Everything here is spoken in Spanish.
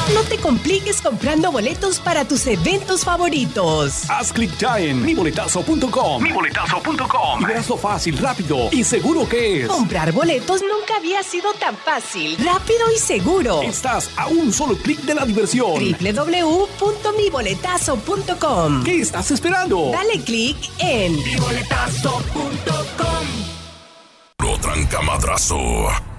No te compliques comprando boletos para tus eventos favoritos. Haz clic ya en miboletazo.com. miboletazo.com. Y verás lo fácil, rápido y seguro que es. Comprar boletos nunca había sido tan fácil, rápido y seguro. Estás a un solo clic de la diversión. www.miboletazo.com. ¿Qué estás esperando? Dale clic en miboletazo.com. Lo tranca madrazo.